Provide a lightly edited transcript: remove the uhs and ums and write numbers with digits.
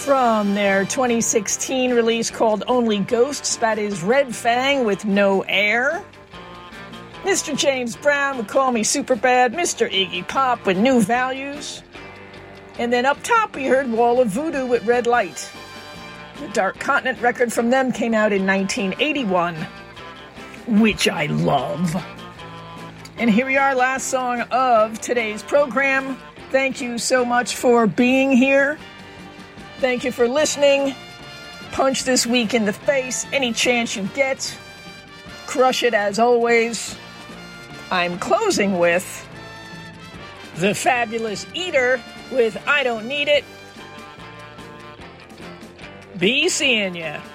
From their 2016 release called Only Ghosts, that is Red Fang with No Air. Mr. James Brown would Call Me Superbad, Mr. Iggy Pop with New Values. And then up top we heard Wall of Voodoo with Red Light. The Dark Continent record from them came out in 1981, which I love. And here we are, last song of today's program. Thank you so much for being here. Thank you for listening. Punch this week in the face any chance you get. Crush it as always. I'm closing with The Fabulous Eater with I Don't Need It. Be seeing ya.